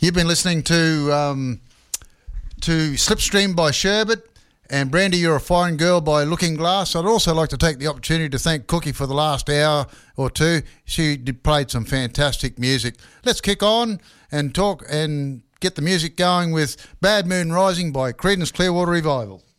You've been listening to Slipstream by Sherbet and Brandy, You're a Fine Girl by Looking Glass. I'd also like to take the opportunity to thank Cookie for the last hour or two. She played some fantastic music. Let's kick on and talk and get the music going with Bad Moon Rising by Creedence Clearwater Revival.